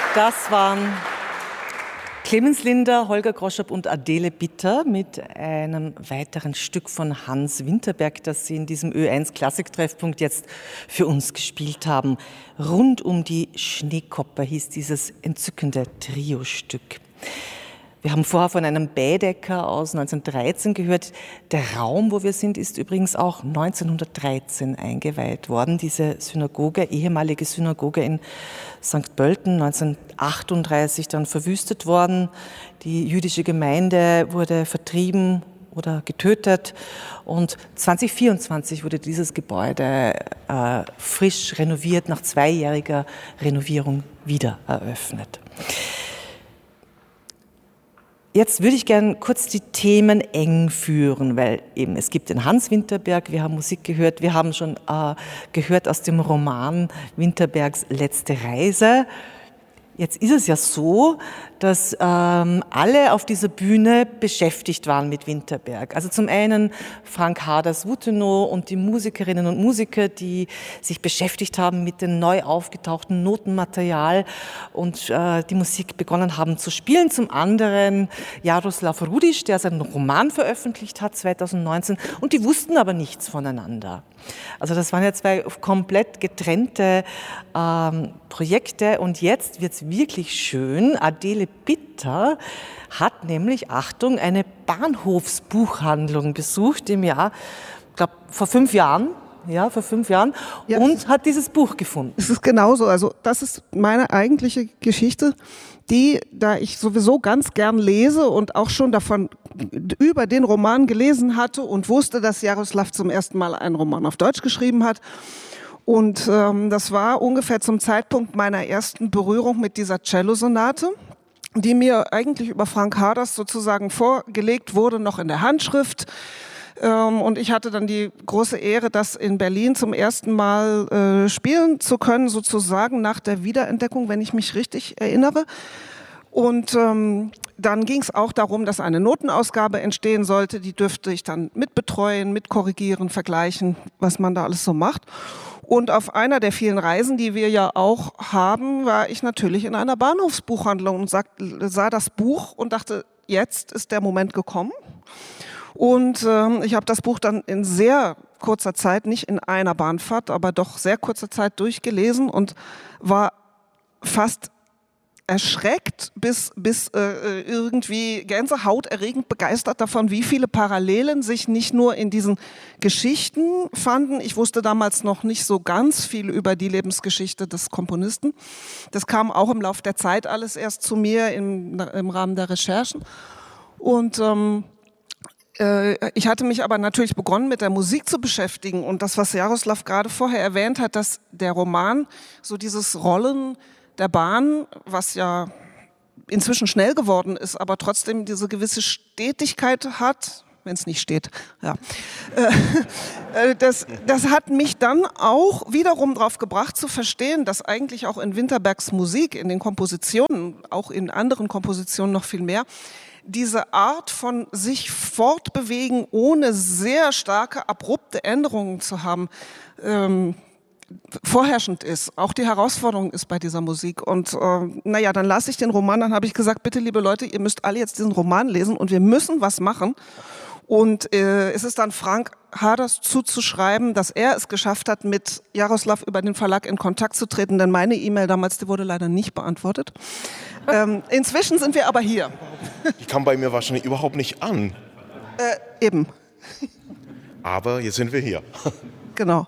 Das waren Clemens Linder, Holger Groschap und Adele Bitter mit einem weiteren Stück von Hans Winterberg, das Sie in diesem Ö1-Klassiktreffpunkt jetzt für uns gespielt haben. Rund um die Schneekopper hieß dieses entzückende Trio-Stück. Wir haben vorher von einem Baedeker aus 1913 gehört. Der Raum, wo wir sind, ist übrigens auch 1913 eingeweiht worden. Diese Synagoge, ehemalige Synagoge in St. Pölten, 1938 dann verwüstet worden. Die jüdische Gemeinde wurde vertrieben oder getötet. Und 2024 wurde dieses Gebäude frisch renoviert, nach 2-jähriger Renovierung wieder eröffnet. Jetzt würde ich gerne kurz die Themen eng führen, weil eben es gibt den Hans Winterberg, wir haben Musik gehört, wir haben schon gehört aus dem Roman Winterbergs Letzte Reise. Jetzt ist es ja so, dass alle auf dieser Bühne beschäftigt waren mit Winterberg. Also zum einen Frank Harders-Wuttenow und die Musikerinnen und Musiker, die sich beschäftigt haben mit dem neu aufgetauchten Notenmaterial und die Musik begonnen haben zu spielen. Zum anderen Jaroslav Rudisch, der seinen Roman veröffentlicht hat 2019, und die wussten aber nichts voneinander. Also das waren ja zwei komplett getrennte Projekte, und jetzt wird es wirklich schön. Adele Bitter hat nämlich, Achtung, eine Bahnhofsbuchhandlung besucht im Jahr, ich glaube vor 5 Jahren. Ja, vor 5 Jahren, ja, und hat dieses Buch gefunden. Es ist genauso, also das ist meine eigentliche Geschichte, die, da ich sowieso ganz gern lese und auch schon davon über den Roman gelesen hatte und wusste, dass Jaroslav zum ersten Mal einen Roman auf Deutsch geschrieben hat. Und das war ungefähr zum Zeitpunkt meiner ersten Berührung mit dieser Cellosonate, die mir eigentlich über Frank Harders sozusagen vorgelegt wurde, noch in der Handschrift. Und ich hatte dann die große Ehre, das in Berlin zum ersten Mal spielen zu können, sozusagen nach der Wiederentdeckung, wenn ich mich richtig erinnere. Und dann ging es auch darum, dass eine Notenausgabe entstehen sollte. Die dürfte ich dann mitbetreuen, mitkorrigieren, vergleichen, was man da alles so macht. Und auf einer der vielen Reisen, die wir ja auch haben, war ich natürlich in einer Bahnhofsbuchhandlung und sah das Buch und dachte, jetzt ist der Moment gekommen. Und ich habe das Buch dann in sehr kurzer Zeit, nicht in einer Bahnfahrt, aber doch sehr kurzer Zeit durchgelesen und war fast erschreckt bis irgendwie gänsehaut-erregend begeistert davon, wie viele Parallelen sich nicht nur in diesen Geschichten fanden. Ich wusste damals noch nicht so ganz viel über die Lebensgeschichte des Komponisten. Das kam auch im Laufe der Zeit alles erst zu mir im Rahmen der Recherchen. Und ich hatte mich aber natürlich begonnen, mit der Musik zu beschäftigen. Und das, was Jaroslav gerade vorher erwähnt hat, dass der Roman so dieses Rollen der Bahn, was ja inzwischen schnell geworden ist, aber trotzdem diese gewisse Stetigkeit hat, wenn es nicht steht. Ja. Das hat mich dann auch wiederum darauf gebracht zu verstehen, dass eigentlich auch in Winterbergs Musik, in den Kompositionen, auch in anderen Kompositionen noch viel mehr, diese Art von sich fortbewegen, ohne sehr starke, abrupte Änderungen zu haben, vorherrschend ist. Auch die Herausforderung ist bei dieser Musik. Und naja, dann las ich den Roman, dann habe ich gesagt, bitte liebe Leute, ihr müsst alle jetzt diesen Roman lesen und wir müssen was machen. Und es ist dann Frank Harders zuzuschreiben, dass er es geschafft hat, mit Jaroslav über den Verlag in Kontakt zu treten, denn meine E-Mail damals, die wurde leider nicht beantwortet. Inzwischen sind wir aber hier. Die kam bei mir wahrscheinlich überhaupt nicht an. Eben. Aber jetzt sind wir hier. Genau.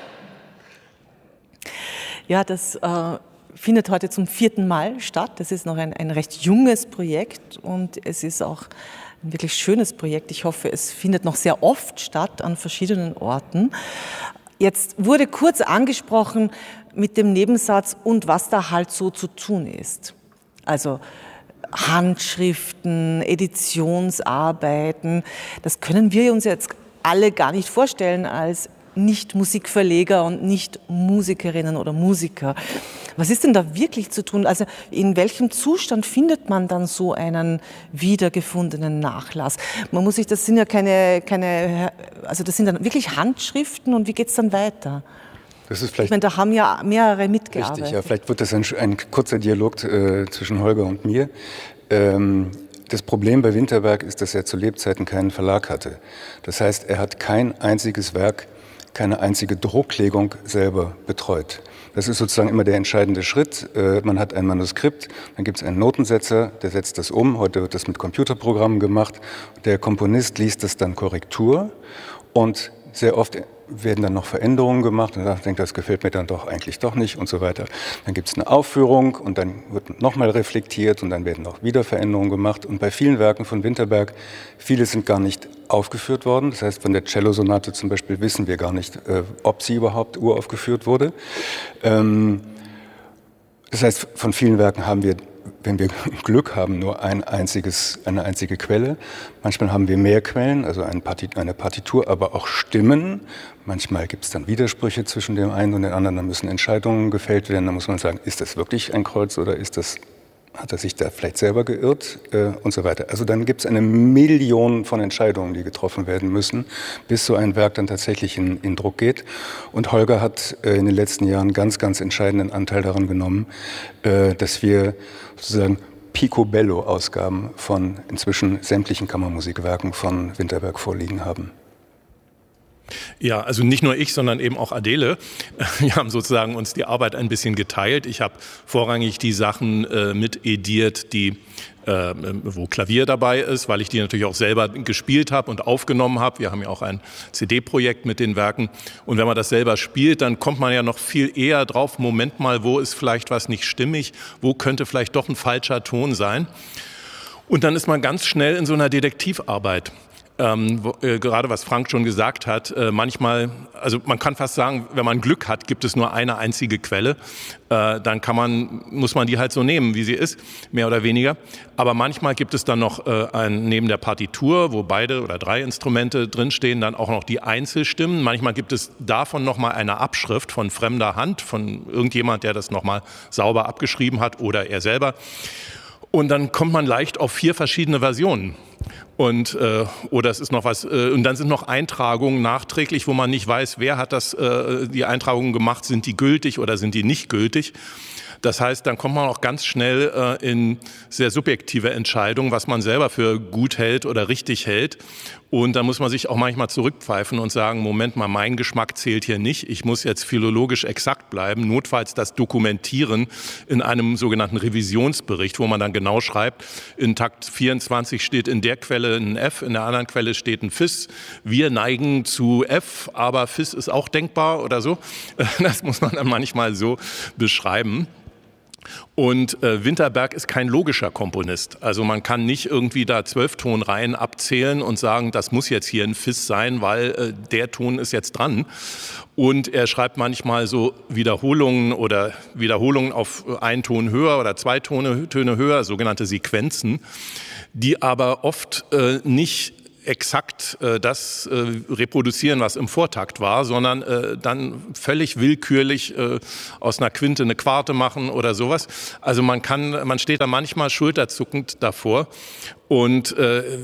Ja, das findet heute zum 4. Mal statt. Das ist noch ein recht junges Projekt und es ist auch ein wirklich schönes Projekt. Ich hoffe, es findet noch sehr oft statt an verschiedenen Orten. Jetzt wurde kurz angesprochen mit dem Nebensatz und was da halt so zu tun ist. Also Handschriften, Editionsarbeiten, das können wir uns jetzt alle gar nicht vorstellen als Nicht-Musikverleger und Nicht-Musikerinnen oder Musiker. Was ist denn da wirklich zu tun? Also in welchem Zustand findet man dann so einen wiedergefundenen Nachlass? Man muss sich, das sind ja keine, also das sind dann wirklich Handschriften und wie geht's dann weiter? Das ist vielleicht, ich meine, da haben ja mehrere mitgearbeitet. Richtig, ja, vielleicht wird das ein kurzer Dialog zwischen Holger und mir. Das Problem bei Winterberg ist, dass er zu Lebzeiten keinen Verlag hatte. Das heißt, er hat kein einziges Werk, keine einzige Drucklegung selber betreut. Das ist sozusagen immer der entscheidende Schritt. Man hat ein Manuskript, dann gibt es einen Notensetzer, der setzt das um. Heute wird das mit Computerprogrammen gemacht. Der Komponist liest das dann Korrektur und sehr oft werden dann noch Veränderungen gemacht und denkt, das gefällt mir dann doch eigentlich doch nicht und so weiter. Dann gibt es eine Aufführung und dann wird nochmal reflektiert und dann werden auch wieder Veränderungen gemacht. Und bei vielen Werken von Winterberg, viele sind gar nicht aufgeführt worden. Das heißt, von der Cellosonate zum Beispiel wissen wir gar nicht, ob sie überhaupt uraufgeführt wurde. Das heißt, von vielen Werken haben wir, wenn wir Glück haben, nur eine einzige Quelle. Manchmal haben wir mehr Quellen, also eine Partitur, aber auch Stimmen. Manchmal gibt es dann Widersprüche zwischen dem einen und dem anderen. Da müssen Entscheidungen gefällt werden. Da muss man sagen, ist das wirklich ein Kreuz oder hat er sich da vielleicht selber geirrt und so weiter. Also dann gibt es eine Million von Entscheidungen, die getroffen werden müssen, bis so ein Werk dann tatsächlich in Druck geht. Und Holger hat in den letzten Jahren ganz, ganz entscheidenden Anteil daran genommen, dass wir sozusagen Picobello-Ausgaben von inzwischen sämtlichen Kammermusikwerken von Winterberg vorliegen haben. Ja, also nicht nur ich, sondern eben auch Adele. Wir haben sozusagen uns die Arbeit ein bisschen geteilt. Ich habe vorrangig die Sachen mit ediert, wo Klavier dabei ist, weil ich die natürlich auch selber gespielt habe und aufgenommen habe. Wir haben ja auch ein CD-Projekt mit den Werken. Und wenn man das selber spielt, dann kommt man ja noch viel eher drauf, Moment mal, wo ist vielleicht was nicht stimmig, wo könnte vielleicht doch ein falscher Ton sein. Und dann ist man ganz schnell in so einer Detektivarbeit. Gerade was Frank schon gesagt hat, manchmal, also man kann fast sagen, wenn man Glück hat, gibt es nur eine einzige Quelle, dann muss man die halt so nehmen, wie sie ist, mehr oder weniger. Aber manchmal gibt es dann noch neben der Partitur, wo 2 oder 3 Instrumente drinstehen, dann auch noch die Einzelstimmen. Manchmal gibt es davon nochmal eine Abschrift von fremder Hand, von irgendjemand, der das nochmal sauber abgeschrieben hat oder er selber. Und dann kommt man leicht auf 4 verschiedene Versionen. Oder es ist noch was, und dann sind noch Eintragungen nachträglich, wo man nicht weiß, wer hat die Eintragungen gemacht, sind die gültig oder sind die nicht gültig. Das heißt, dann kommt man auch ganz schnell in sehr subjektive Entscheidungen, was man selber für gut hält oder richtig hält. Und da muss man sich auch manchmal zurückpfeifen und sagen, Moment mal, mein Geschmack zählt hier nicht. Ich muss jetzt philologisch exakt bleiben, notfalls das dokumentieren in einem sogenannten Revisionsbericht, wo man dann genau schreibt, in Takt 24 steht in der Quelle ein F, in der anderen Quelle steht ein Fis. Wir neigen zu F, aber Fis ist auch denkbar oder so. Das muss man dann manchmal so beschreiben. Und Winterberg ist kein logischer Komponist. Also man kann nicht irgendwie da 12 Tonreihen abzählen und sagen, das muss jetzt hier ein Fis sein, weil der Ton ist jetzt dran. Und er schreibt manchmal so Wiederholungen auf einen Ton höher oder 2 Töne höher, sogenannte Sequenzen, die aber oft nicht exakt das reproduzieren, was im Vortakt war, sondern dann völlig willkürlich aus einer Quinte eine Quarte machen oder sowas. Also man steht da manchmal schulterzuckend davor. Und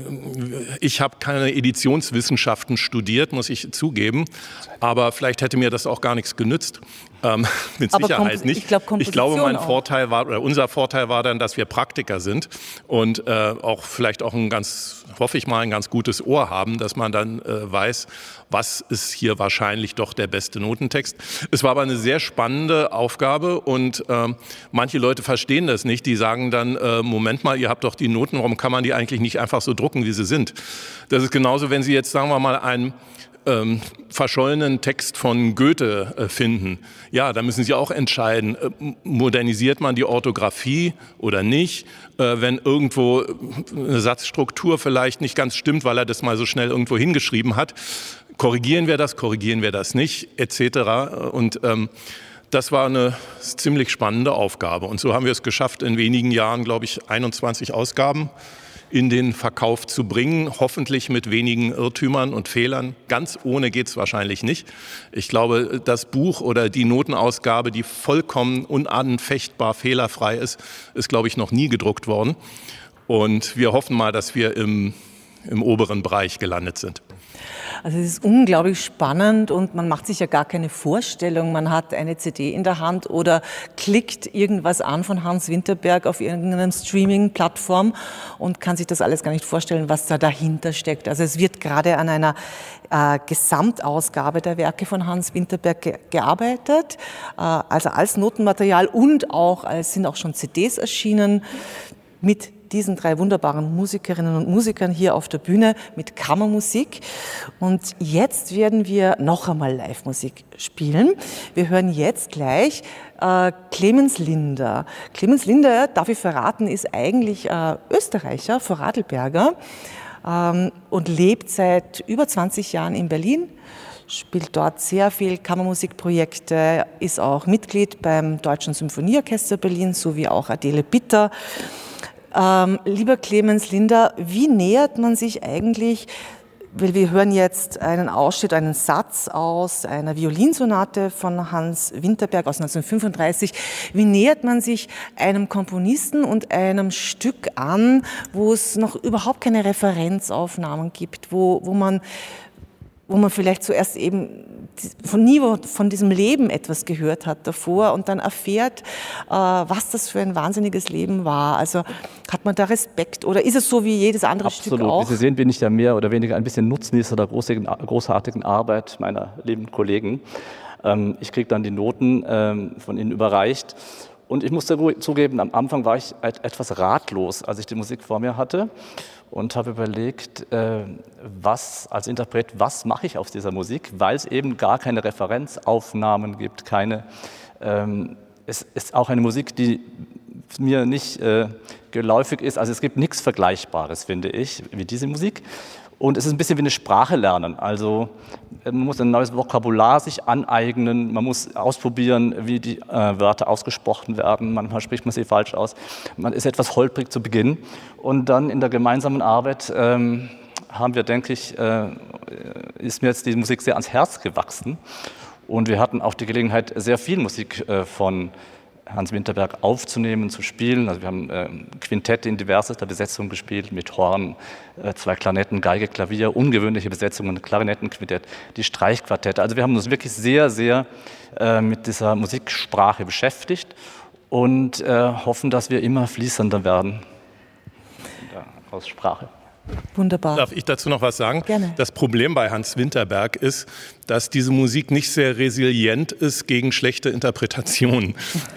ich habe keine Editionswissenschaften studiert, muss ich zugeben, aber vielleicht hätte mir das auch gar nichts genützt. Mit Sicherheit nicht. Ich glaube, unser Vorteil war dann, dass wir Praktiker sind und vielleicht auch hoffe ich mal, ein ganz gutes Ohr haben, dass man dann weiß, was ist hier wahrscheinlich doch der beste Notentext. Es war aber eine sehr spannende Aufgabe und manche Leute verstehen das nicht. Die sagen dann, Moment mal, ihr habt doch die Noten, warum kann man die eigentlich nicht einfach so drucken, wie sie sind? Das ist genauso, wenn Sie jetzt, sagen wir mal, einen verschollenen Text von Goethe finden. Ja, da müssen Sie auch entscheiden, modernisiert man die Orthographie oder nicht, wenn irgendwo eine Satzstruktur vielleicht nicht ganz stimmt, weil er das mal so schnell irgendwo hingeschrieben hat. Korrigieren wir das nicht, etc. Und das war eine ziemlich spannende Aufgabe. Und so haben wir es geschafft, in wenigen Jahren, glaube ich, 21 Ausgaben in den Verkauf zu bringen, hoffentlich mit wenigen Irrtümern und Fehlern. Ganz ohne geht's wahrscheinlich nicht. Ich glaube, das Buch oder die Notenausgabe, die vollkommen unanfechtbar fehlerfrei ist, glaube ich, noch nie gedruckt worden. Und wir hoffen mal, dass wir im oberen Bereich gelandet sind. Also es ist unglaublich spannend und man macht sich ja gar keine Vorstellung. Man hat eine CD in der Hand oder klickt irgendwas an von Hans Winterberg auf irgendeiner Streaming-Plattform und kann sich das alles gar nicht vorstellen, was da dahinter steckt. Also es wird gerade an einer Gesamtausgabe der Werke von Hans Winterberg gearbeitet, also als Notenmaterial und auch sind auch schon CDs erschienen mit diesen 3 wunderbaren Musikerinnen und Musikern hier auf der Bühne mit Kammermusik. Und jetzt werden wir noch einmal Live-Musik spielen. Wir hören jetzt gleich Clemens Linder. Clemens Linder, darf ich verraten, ist eigentlich Österreicher, Vorarlberger und lebt seit über 20 Jahren in Berlin. Spielt dort sehr viel Kammermusikprojekte, ist auch Mitglied beim Deutschen Symphonieorchester Berlin, sowie auch Adele Bitter. Lieber Clemens Linder, wie nähert man sich eigentlich, weil wir hören jetzt einen Ausschnitt, einen Satz aus einer Violinsonate von Hans Winterberg aus 1935, wie nähert man sich einem Komponisten und einem Stück an, wo es noch überhaupt keine Referenzaufnahmen gibt, wo man vielleicht zuerst eben nie von diesem Leben etwas gehört hat davor und dann erfährt, was das für ein wahnsinniges Leben war. Also hat man da Respekt oder ist es so wie jedes andere Absolut. Stück auch? Wie Sie sehen, bin ich ja mehr oder weniger ein bisschen Nutznießer der großartigen Arbeit meiner lieben Kollegen. Ich kriege dann die Noten von ihnen überreicht. Und ich muss zugeben, am Anfang war ich etwas ratlos, als ich die Musik vor mir hatte und habe überlegt, was mache ich aus dieser Musik, weil es eben gar keine Referenzaufnahmen gibt, es ist auch eine Musik, die mir nicht geläufig ist, also es gibt nichts Vergleichbares, finde ich, wie diese Musik. Und es ist ein bisschen wie eine Sprache lernen, also man muss ein neues Vokabular sich aneignen, man muss ausprobieren, wie die Wörter ausgesprochen werden, manchmal spricht man sie falsch aus, man ist etwas holprig zu Beginn und dann in der gemeinsamen Arbeit haben wir, denke ich, ist mir jetzt die Musik sehr ans Herz gewachsen und wir hatten auch die Gelegenheit, sehr viel Musik von Hans Winterberg aufzunehmen, zu spielen. Also wir haben Quintette in diversester Besetzung gespielt, mit Horn, 2 Klarinetten, Geige, Klavier, ungewöhnliche Besetzungen, Klarinettenquintett, die Streichquartette. Also wir haben uns wirklich sehr, sehr mit dieser Musiksprache beschäftigt und hoffen, dass wir immer fließender werden in der Aussprache. Wunderbar. Darf ich dazu noch was sagen? Gerne. Das Problem bei Hans Winterberg ist, dass diese Musik nicht sehr resilient ist gegen schlechte Interpretationen.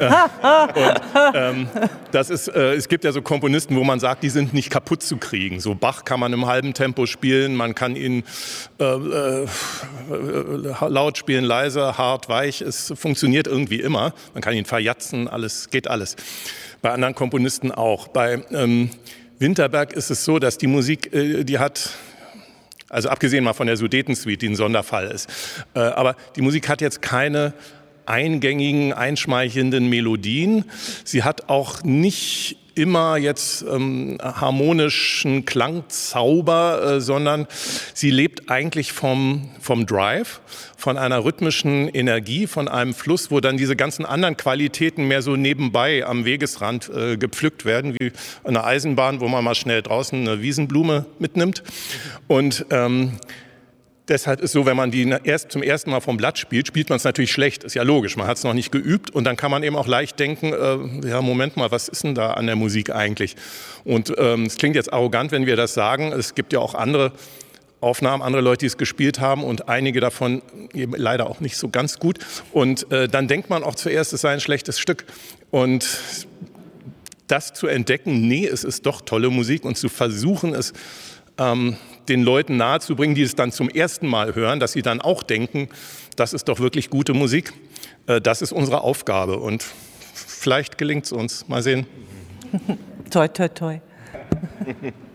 Es gibt ja so Komponisten, wo man sagt, die sind nicht kaputt zu kriegen. So Bach kann man im halben Tempo spielen, man kann ihn laut spielen, leise, hart, weich. Es funktioniert irgendwie immer. Man kann ihn verjatzen, geht alles. Bei anderen Komponisten auch. Bei Winterberg ist es so, dass die Musik, die hat, also abgesehen mal von der Sudetensuite, die ein Sonderfall ist, aber die Musik hat jetzt keine eingängigen, einschmeichelnden Melodien. Sie hat auch nicht immer jetzt harmonischen Klangzauber, sondern sie lebt eigentlich vom Drive, von einer rhythmischen Energie, von einem Fluss, wo dann diese ganzen anderen Qualitäten mehr so nebenbei am Wegesrand gepflückt werden, wie eine Eisenbahn, wo man mal schnell draußen eine Wiesenblume mitnimmt. Und deshalb ist so, wenn man die zum ersten Mal vom Blatt spielt, spielt man es natürlich schlecht. Ist ja logisch, man hat es noch nicht geübt. Und dann kann man eben auch leicht denken, ja, Moment mal, was ist denn da an der Musik eigentlich? Und es klingt jetzt arrogant, wenn wir das sagen. Es gibt ja auch andere Aufnahmen, andere Leute, die es gespielt haben und einige davon eben leider auch nicht so ganz gut. Und dann denkt man auch zuerst, es sei ein schlechtes Stück. Und das zu entdecken, nee, es ist doch tolle Musik und zu versuchen, es den Leuten nahezubringen, die es dann zum ersten Mal hören, dass sie dann auch denken, das ist doch wirklich gute Musik. Das ist unsere Aufgabe und vielleicht gelingt es uns. Mal sehen. Toi, toi, toi.